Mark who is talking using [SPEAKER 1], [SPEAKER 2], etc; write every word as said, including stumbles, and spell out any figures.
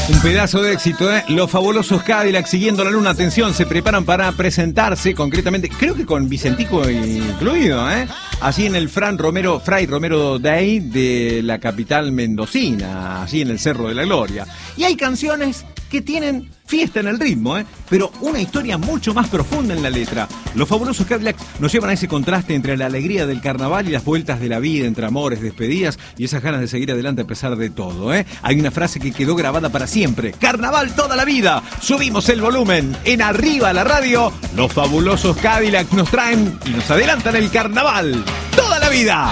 [SPEAKER 1] Un pedazo de éxito, ¿eh? Los fabulosos Cadillac, siguiendo la luna. Atención, se preparan para presentarse concretamente, creo que con Vicentico incluido, ¿eh? Así en el Fran Romero, Fray Romero Day de la capital mendocina, así en el Cerro de la Gloria. Y hay canciones que tienen fiesta en el ritmo, ¿eh? Pero una historia mucho más profunda en la letra. Los fabulosos Cadillac nos llevan a ese contraste entre la alegría del carnaval y las vueltas de la vida, entre amores, despedidas y esas ganas de seguir adelante a pesar de todo, ¿eh? Hay una frase que quedó grabada para siempre: carnaval toda la vida. Subimos el volumen en Arriba la Radio. Los fabulosos Cadillac nos traen y nos adelantan el carnaval toda la vida.